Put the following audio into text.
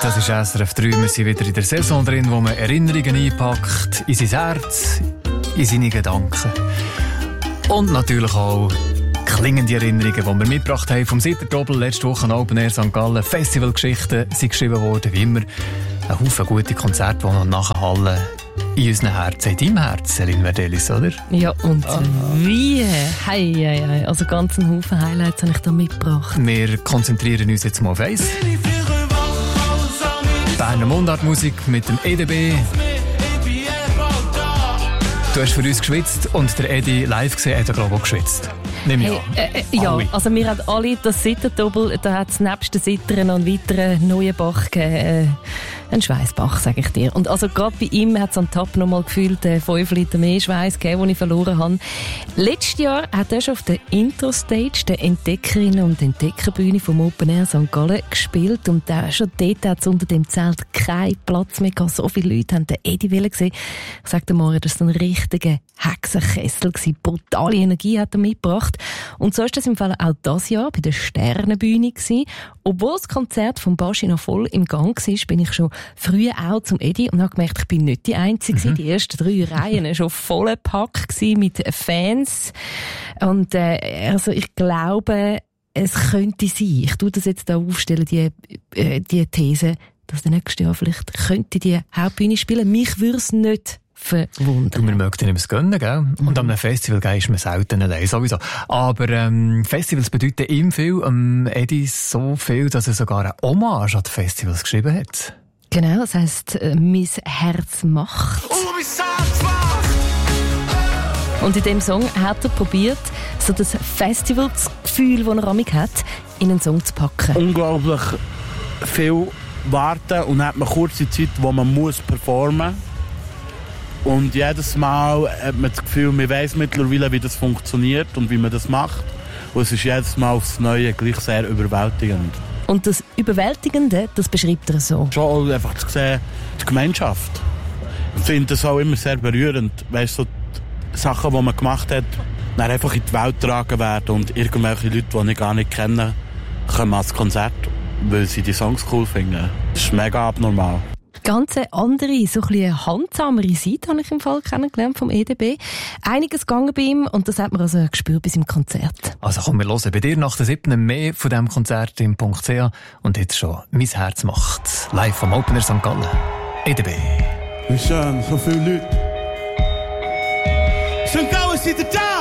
Das ist SRF 3. Wir sind wieder in der Saison drin, wo man Erinnerungen einpackt, in sein Herz, in seine Gedanken. Und natürlich auch klingende Erinnerungen, die wir mitgebracht haben vom Sitterdobel letzte Woche an Open Air St. Gallen. Festivalgeschichten sind geschrieben worden, wie immer. Ein Haufen gute Konzerte, die noch nachhallen in unseren Herzen, in deinem Herz, Celine Verdelis, oder? Ja, und wie? Hey. Also ganz einen Haufen Highlights habe ich da mitgebracht. Wir konzentrieren uns jetzt mal auf eins. Berner Mundartmusik mit dem EDB. Du hast für uns geschwitzt und der Edi live gesehen, hat er glaube ich auch geschwitzt. Nimm ich an. Ja, also wir haben alle das Sitterdobel, da hat es nebst den Sittern noch einen weiteren neuen Bach gegeben. Ein Schweißbach, sage ich dir. Und also gerade bei ihm hat es am Tab noch mal gefühlt 5 Liter mehr Schweiß gegeben, den ich verloren habe. Letztes Jahr hat er schon auf der Intro-Stage, der Entdeckerinnen- und Entdeckerbühne vom Open Air St. Gallen gespielt. Und schon dort hat es unter dem Zelt keinen Platz mehr gehabt. So viele Leute haben den Edi gesehen. Ich sage dir mal, das war ein richtiger Hexenkessel gewesen. Brutale Energie hat er mitgebracht. Und so ist das im Fall auch dieses Jahr bei der Sternenbühne gewesen. Obwohl das Konzert von Baschi noch voll im Gang war, bin ich schon früh auch zum Edi und habe gemerkt, ich bin nicht die Einzige. Die ersten 3 Reihen schon voller Pack mit Fans. Und also ich glaube, es könnte sein, ich tue das jetzt da aufstellen, die These, dass der nächste Jahr vielleicht könnte die Hauptbühne spielen. Mich würde es nicht verwundern. Wir mögen ihm es gönnen, gell? Und an einem Festival ist man selten allein, sowieso. Aber Festivals bedeuten ihm viel, Edi so viel, dass er sogar eine Hommage an die Festivals geschrieben hat. Genau, das heisst «Mein Herz macht». Und in dem Song hat er probiert, so das Festivalsgefühl, das er amig hat, in einen Song zu packen. Unglaublich viel warten und dann hat man kurze Zeit, wo man muss performen. Und jedes Mal hat man das Gefühl, man weiss mittlerweile, wie das funktioniert und wie man das macht. Und es ist jedes Mal aufs Neue gleich sehr überwältigend. Und das Überwältigende, das beschreibt er so. Schon einfach zu sehen, die Gemeinschaft. Ich finde das auch immer sehr berührend. Weißt du, so die Sachen, die man gemacht hat, dann einfach in die Welt getragen werden und irgendwelche Leute, die ich gar nicht kenne, kommen ans Konzert, weil sie die Songs cool finden. Das ist mega abnormal. Ganz andere, so ein bisschen handsamere Seite habe ich im Fall kennengelernt vom EDB. Einiges gegangen bei ihm und das hat man also gespürt bis im Konzert. Also komm, wir hören bei dir nach der 7. mehr von diesem Konzert im .ch und jetzt schon «Mein Herz macht» live vom Open Air St. Gallen. EDB. Wie schön, so viele Leute. St. Gallen sind da!